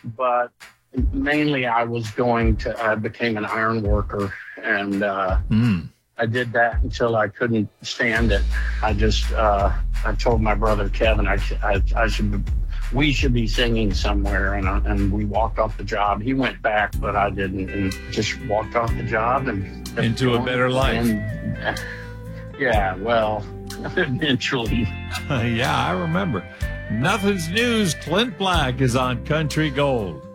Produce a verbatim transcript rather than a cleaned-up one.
but mainly I was going to, I became an iron worker, and uh, Mm. I did that until I couldn't stand it. I just, uh, I told my brother Kevin I, I, I should, we should be singing somewhere, and uh, and we walked off the job. He went back, but I didn't, and just walked off the job and Into a better life. And, uh, yeah, well, eventually. Yeah, I remember. Nothing's news. Clint Black is on Country Gold.